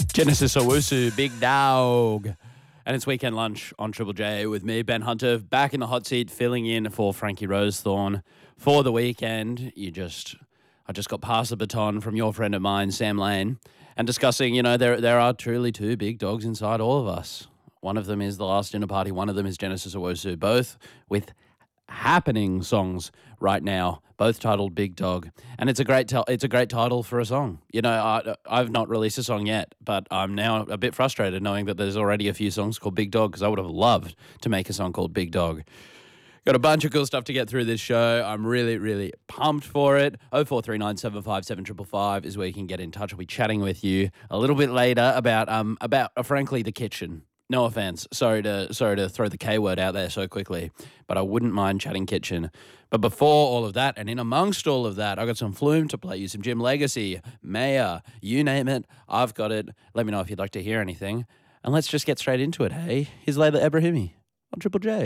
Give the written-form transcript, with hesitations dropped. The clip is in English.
Genesis Owusu, Big Dog. And it's Weekend Lunch on Triple J with me, Ben Hunter, back in the hot seat, filling in for Frankie Rosethorn for the weekend. I just got past the baton from your friend of mine, Sam Lane, and discussing, there are truly two big dogs inside all of us. One of them is The Last Dinner Party. One of them is Genesis Owusu, both with happening songs right now, both titled Big Dog, and it's a great title for a song. I've not released a song yet, but I'm now a bit frustrated knowing that there's already a few songs called Big Dog, because I would have loved to make a song called Big Dog. Got a bunch of cool stuff to get through this show. I'm really, really pumped for it. 0439757555 is where you can get in touch. I'll be chatting with you a little bit later about frankly, the kitchen. No offense. Sorry to throw the K word out there so quickly, but I wouldn't mind chatting kitchen. But before all of that, and in amongst all of that, I got some Flume to play you, some Jim Legacy, Maya, you name it, I've got it. Let me know if you'd like to hear anything. And let's just get straight into it, hey? Here's Layla Ebrahimi on Triple J.